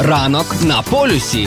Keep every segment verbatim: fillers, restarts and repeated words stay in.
Ранок на полюсі.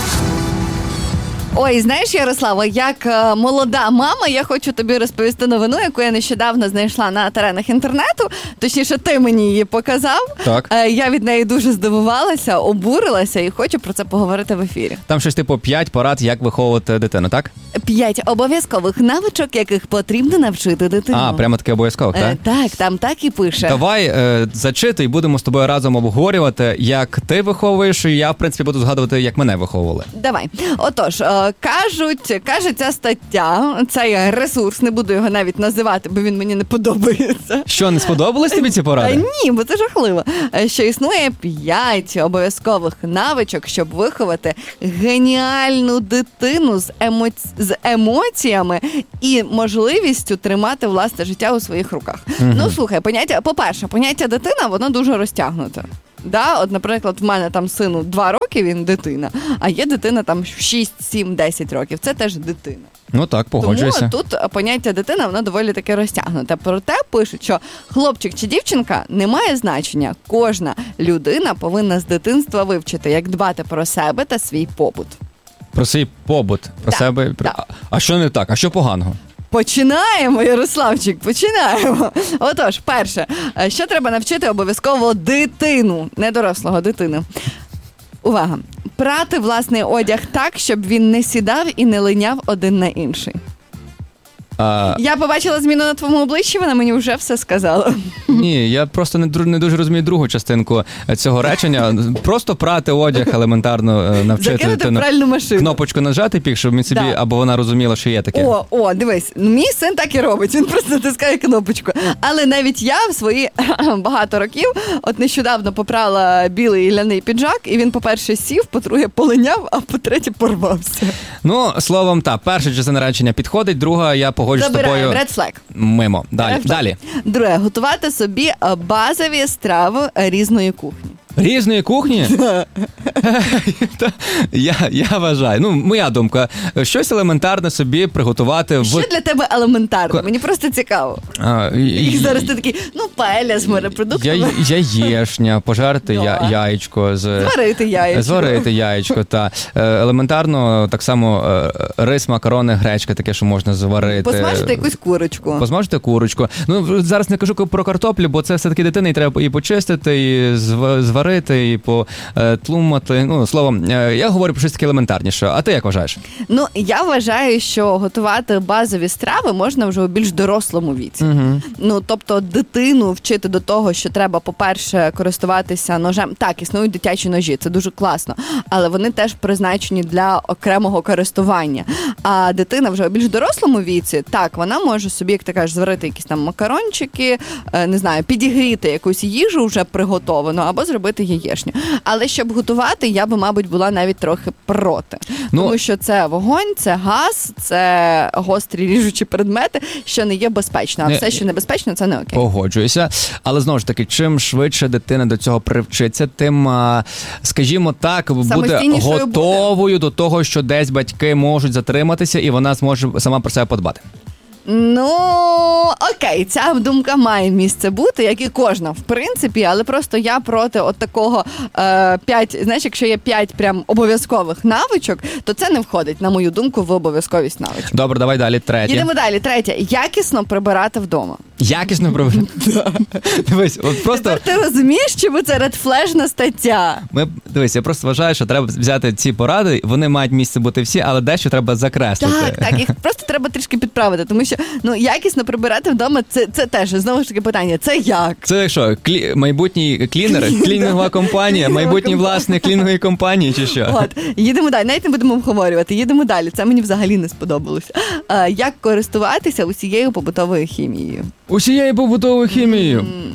Ой, знаєш, Ярослава, як е, молода мама, я хочу тобі розповісти новину, яку я нещодавно знайшла на теренах інтернету. Точніше, ти мені її показав. Так. Е, я від неї дуже здивувалася, обурилася і хочу про це поговорити в ефірі. Там щось типу п'ять порад, як виховувати дитину, так? П'ять обов'язкових навичок, яких потрібно навчити дитину. А, прямо таке обов'язково, так? Е, так, там так і пише. Давай е, зачитуй, будемо з тобою разом обговорювати, як ти виховуєш, і я, в принципі, буду згадувати, як мене виховували. Давай. Отож, е, кажуть, каже ця стаття, цей ресурс, не буду його навіть називати, бо він мені не подобається. Що, не сподобались тобі ці поради? Е, ні, бо це жахливо. Е, що існує п'ять обов'язкових навичок, щоб виховати геніальну дитину з, емоці... з емоціями і можливістю тримати власне життя у своїх руках. Угу. Ну, слухай, поняття, по-перше, поняття дитина, воно дуже розтягнуте. Да, от, наприклад, в мене там сину два роки, він дитина, а є дитина там шість, сім, десять років. Це теж дитина. Ну так, погоджуюся. Тому тут поняття дитина, воно доволі таки розтягнуте. Проте пишуть, що хлопчик чи дівчинка не має значення. Кожна людина повинна з дитинства вивчити, як дбати про себе та свій побут. Про свій побут, про так, себе. Так. А що не так? А що поганого? Починаємо, Ярославчик, починаємо. Отож, перше, що треба навчити обов'язково дитину, не дорослого, дитину. Увага. Прати власний одяг так, щоб він не сідав і не линяв один на інший. А... Я побачила зміну на твоєму обличчі, вона мені вже все сказала. Ні, я просто не, не дуже розумію другу частинку цього речення. Просто прати одяг, елементарно навчити дитину. Закинути пральну машину. Кнопочку нажати пік, щоб він собі, да. Або вона розуміла, що є таке. О, о, дивись, мій син так і робить, він просто натискає кнопочку. Але навіть я в свої багато років, от нещодавно попрала білий ляний піджак, і він, по-перше, сів, по-друге, полиняв, а по-третє, порвався. Ну, словом, так, перша частина речення підходить, друга, я погоджуюсь з тобою. Забираємо, red flag. Мимо. Далі. Далі. Друге, готувати собі базові страви різної кухні. Різної кухні? я, я вважаю, ну, моя думка, щось елементарне собі приготувати в... Що для тебе елементарно? Мені просто цікаво. А, і зараз ти такий, ну, паеля з морепродуктами. Я, яєшня, пожарити я, яєчко. З... Зварити яєчко. Зварити яєчко, та. Елементарно, так само рис, макарони, гречка, таке, що можна зварити. Посмажити якусь курочку. Посмажити курочку. Ну, зараз не кажу про картоплю, бо це все-таки дитина, і треба і почистити, і зварити. Варити і потлумати. Ну, словом, я говорю про щось таке елементарніше. А ти як вважаєш? Ну, я вважаю, що готувати базові страви можна вже у більш дорослому віці. Угу. Ну, тобто дитину вчити до того, що треба, по-перше, користуватися ножем. Так, існують дитячі ножі, це дуже класно. Але вони теж призначені для окремого користування. А дитина вже у більш дорослому віці, так, вона може собі, як ти кажеш, зварити якісь там макарончики, не знаю, підігріти якусь їжу вже приготовану, або зробити яєшню. Але щоб готувати, я би, мабуть, була навіть трохи проти. Ну, тому що це вогонь, це газ, це гострі ріжучі предмети, що не є безпечно. А не, все, що небезпечно, це не окей. Погоджуюся. Але, знову ж таки, чим швидше дитина до цього привчиться, тим, скажімо так, буде готовою до того, що десь батьки можуть затриматися, і вона зможе сама про себе подбати. Ну, окей, ця думка має місце бути, як і кожна, в принципі, але просто я проти от такого е, п'ять, знаєш, якщо є п'ять прям обов'язкових навичок, то це не входить, на мою думку, в обов'язковість навичок. Добре, давай далі, третє. Їдемо далі, третє. Якісно прибирати вдома. Якісно прибирати? Дивись, от просто... Тепер ти розумієш, чому це редфлежна стаття? Ми, дивись, я просто вважаю, що треба взяти ці поради, вони мають місце бути всі, але дещо треба закреслити. Так, так, їх просто треба трішки підправити, тому що, ну, якісно прибирати вдома, це, це теж, знову ж таки, питання, це як? Це що, клі... майбутній клінер, клінінгова компанія, майбутній власник клінінгової компанії, чи що? От, їдемо далі, навіть не будемо обговорювати, їдемо далі, це мені взагалі не сподобалося. А, як користуватися усією побутовою хімією? Усією побутовою хімією? Mm.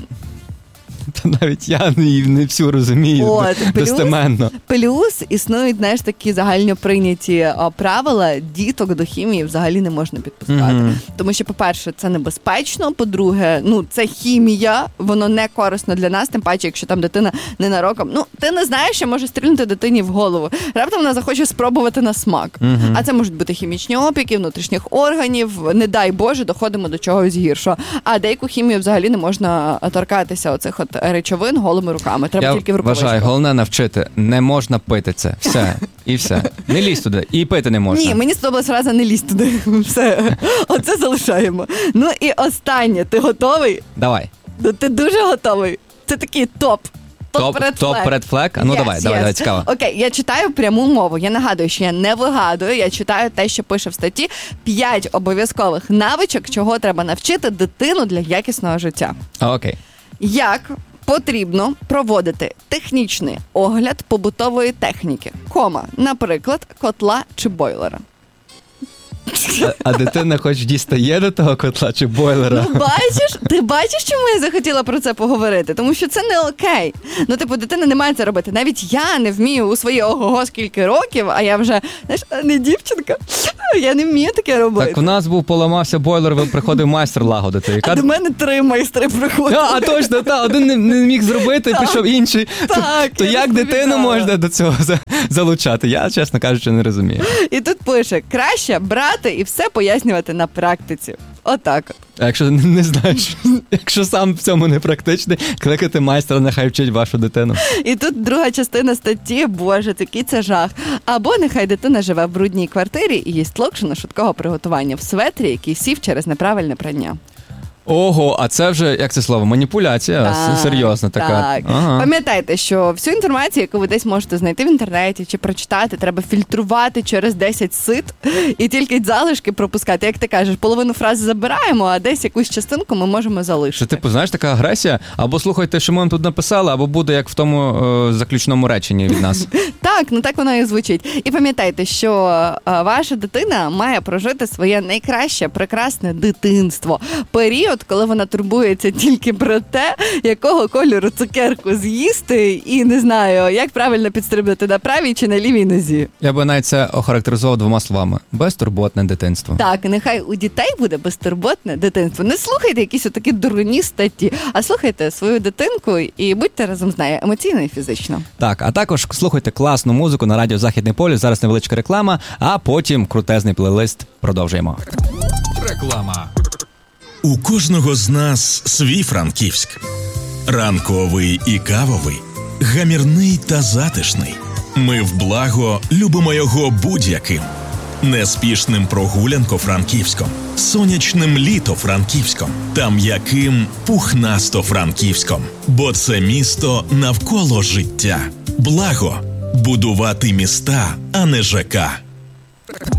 Та навіть я не, не всю розумію. От, достеменно. Плюс, плюс існують, знаєш, такі загально прийняті о, правила, діток до хімії взагалі не можна підпускати. Mm-hmm. Тому що, по-перше, це небезпечно, по-друге, ну, це хімія, воно не корисно для нас, тим паче, якщо там дитина ненароком. Ну, ти не знаєш, що може стрільнути дитині в голову. Раптом вона захоче спробувати на смак. Mm-hmm. А це можуть бути хімічні опіки, внутрішніх органів, не дай Боже, доходимо до чогось гіршого. А деяку хімію взагалі не можна торкатися оцих от речовин голими руками. Треба Я тільки в рукавичку. Я вважаю, головне навчити. Не можна пити це. Все. І все. Не лізь туди. І пити не можна. Ні, мені сподобалась фраза «не лізь туди». Все. Оце залишаємо. Ну і останнє. Ти готовий? Давай. Ну, ти дуже готовий. Це такий топ. Топ Red Flag? А ну yes, давай, yes. давай, давай, цікаво. Окей, я читаю пряму мову. Я нагадую, що я не вигадую. Я читаю те, що пише в статті. П'ять обов'язкових навичок, чого треба навчити дитину для якісного життя. Окей. Як потрібно проводити технічний огляд побутової техніки, кома, наприклад, котла чи бойлера. А, а дитина хоч дістає до того котла чи бойлера? Ну, бачиш, ти бачиш, чому я захотіла про це поговорити? Тому що це не окей. Ну, типу, дитина не має це робити. Навіть я не вмію у свої ого-го скільки років, а я вже, знаєш, не дівчинка. Я не вмію таке робити. Так, у нас був, поламався бойлер, приходив майстер лагодити. Яка... А до мене три майстри приходили. А, а точно, та, один не, не міг зробити, так, пішов інший. Так, то, то як дитину можна до цього залучати? Я, чесно кажучи, не розумію. І тут пише, краще брати і все пояснювати на практиці. Отак. А якщо не знаєш, якщо сам в цьому не практичний, кликати майстра, нехай вчить вашу дитину. І тут друга частина статті, боже, який це жах. Або нехай дитина живе в брудній квартирі і їсть локшину швидкого приготування в светрі, який сів через неправильне прання. Ого, а це вже, як це слово, маніпуляція? Так, серйозна така. Так. Ага. Пам'ятайте, що всю інформацію, яку ви десь можете знайти в інтернеті чи прочитати, треба фільтрувати через десять сит і тільки залишки пропускати. Як ти кажеш, половину фрази забираємо, а десь якусь частинку ми можемо залишити. Що, типу, знаєш, така агресія? Або слухайте, що ми вам тут написали, або буде як в тому е, заключному реченні від нас. Так, ну так воно і звучить. І пам'ятайте, що е, ваша дитина має прожити своє найкраще, прекрасне дитинство. Період, коли вона турбується тільки про те, якого кольору цукерку з'їсти і, не знаю, як правильно підстрибнути на правій чи на лівій нозі. Я би навіть це охарактеризував двома словами. Безтурботне дитинство. Так, нехай у дітей буде безтурботне дитинство. Не слухайте якісь отакі дурні статті, а слухайте свою дитинку і будьте разом з нею емоційно і фізично. Так, а також слухайте класну музику на радіо Західний полюс. Зараз невеличка реклама, а потім крутезний плейлист. Продовжуємо. Реклама. У кожного з нас свій Франківськ. Ранковий і кавовий, гамірний та затишний. Ми в благо любимо його будь-яким. Неспішним прогулянко-франківськом, сонячним літо-франківськом та м'яким пухнасто-франківськом. Бо це місто навколо життя. Благо – будувати міста, а не ЖК.